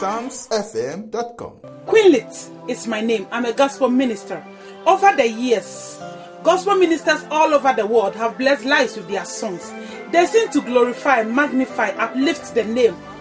psalmsfm.com. Queenlit is my name. I'm a gospel minister. Over the years, gospel ministers all over the world have blessed lives with their songs. They sing to glorify, magnify, uplift the name